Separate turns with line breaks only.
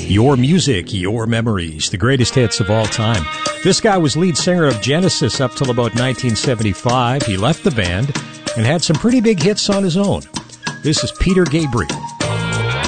Your music, your memories, the greatest hits of all time. This guy was lead singer of Genesis up till about 1975. He left the band and had some pretty big hits on his own. This is Peter Gabriel.